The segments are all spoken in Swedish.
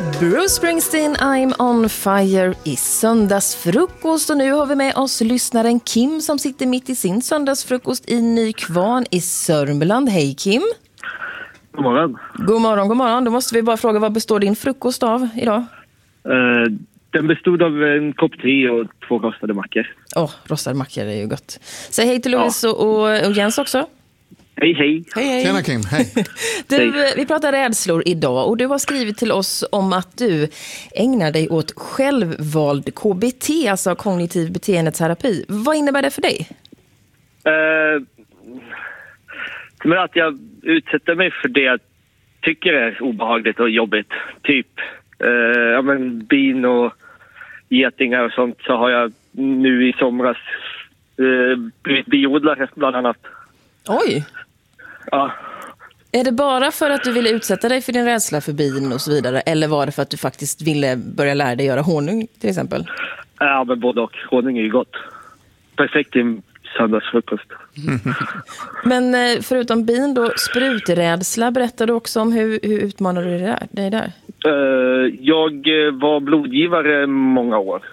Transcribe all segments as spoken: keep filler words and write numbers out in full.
Bruce Springsteen, I'm on fire i söndagsfrukost. Och nu har vi med oss lyssnaren Kim som sitter mitt i sin söndagsfrukost i Nykvarn i Sörmland. Hej Kim. God morgon. God morgon, god morgon. Då måste vi bara fråga, vad består din frukost av idag? Uh, den bestod av en kopp te och två rostade mackor. Åh, oh, rostade mackor är ju gott. Säg hej till Louise ja. och, och, och Jens också. Hej, hej. Hej, hej. Tjena Kim, hej. Du, hej. Vi pratar rädslor idag och du har skrivit till oss om att du ägnar dig åt självvald K B T, alltså kognitiv beteendeterapi. Vad innebär det för dig? Uh, men att jag utsätter mig för det jag tycker är obehagligt och jobbigt. Typ uh, ja, men bin och getingar och sånt, så har jag nu i somras uh, blivit biodlare bland annat. Oj! Ja. Är det bara för att du ville utsätta dig för din rädsla för bin och så vidare? Eller var det för att du faktiskt ville börja lära dig göra honung till exempel? Ja, men både och. Honung är ju gott. Perfekt i söndagsfrukost. Men förutom bin då, spruträdsla, berättar du också om hur, hur utmanar du dig där? Dig där? Uh, jag var blodgivare många år.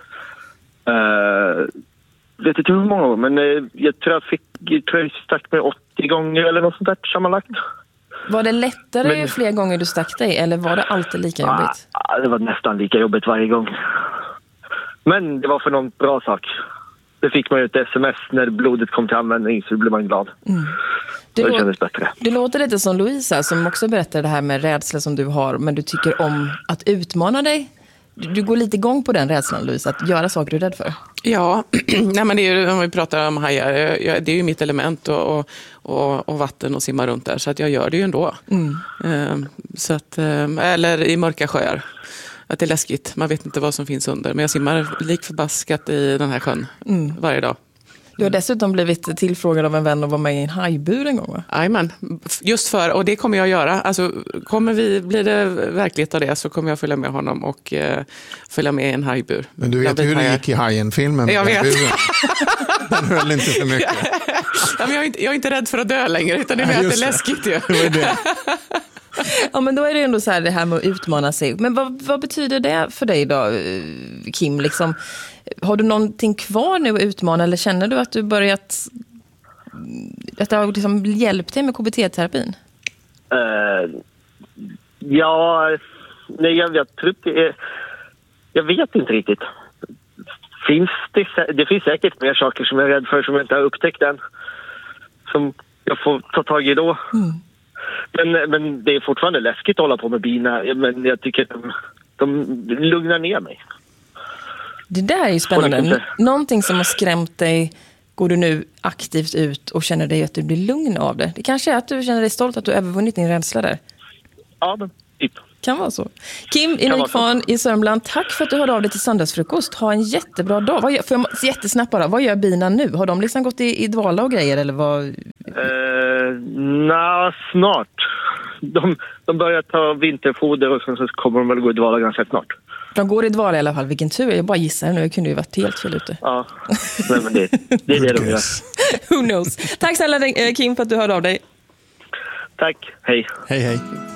Uh, vet inte hur många år, men uh, jag tror jag fick jag tror jag stack mig åttio gånger eller något sånt där sammanlagt. Var det lättare men, ju fler gånger du stack dig, eller var det alltid lika jobbigt? Uh, det var nästan lika jobbigt varje gång. Men det var för någon bra sak. Det fick man ju ett sms när blodet kom till användning, så blev man glad. Mm. Det, det kändes bättre. Du låter lite som Louisa som också berättar det här med rädsla som du har, men du tycker om att utmana dig. Du går lite igång på den rädslan, Louisa, att göra saker du är rädd för. Ja, nej, men det är ju, om vi pratar om hajar, det är ju mitt element och, och, och vatten och simma runt där, så att jag gör det ju ändå. Mm. Så att, eller i mörka sjöar. Att det är läskigt, man vet inte vad som finns under. Men jag simmar lik förbaskat i den här sjön mm. varje dag. Du har dessutom blivit tillfrågad av en vän att vara med i en hajbur en gång, va? Jajamän, just för, och det kommer jag göra. Alltså, kommer vi, blir det verklighet av det, så kommer jag följa med honom och uh, följa med i en hajbur. Men du vet hur det gick i Hajen-filmen? Jag vet. Den höll inte för mycket. Ja, men jag, är inte, jag är inte rädd för att dö längre, utan det är mer att det är läskigt. Ja. Det var det. Ja, men då är det ändå så här, det här med att utmana sig. Men vad, vad betyder det för dig då, Kim? Liksom, har du någonting kvar nu att utmana, eller känner du att du börjat att det har liksom hjälpt dig med K B T-terapin? Uh, ja, nej, jag, jag tror det, jag vet inte riktigt. Finns det, det finns säkert mer saker som jag är rädd för som jag inte har upptäckt än. Som jag får ta tag i då. Mm. Men, men det är fortfarande läskigt att hålla på med bina. Men jag tycker att de, de lugnar ner mig. Det där är ju spännande. Någonting som har skrämt dig, går du nu aktivt ut och känner dig att du blir lugn av det. Det kanske är att du känner dig stolt att du övervunnit din rädsla där. Ja, men typ. Kan vara så. Kim i Nykvarn i Sörmland, tack för att du hörde av dig till söndagsfrukost. Ha en jättebra dag. Vad gör, för jag, jättesnabbt bara, vad gör bina nu? Har de liksom gått i, i dvala och grejer eller vad? Uh, Nej, snart. De, de börjar ta vinterfoder och sen så kommer de väl gå i dvala ganska snart. De går i dvala i alla fall. Vilken tur. Jag bara gissar nu. Jag kunde ju varit helt fel ute. Ja, nej, men det, det är det de gör. Who knows? Tack snälla Kim för att du hörde av dig. Tack, hej. Hej, hej.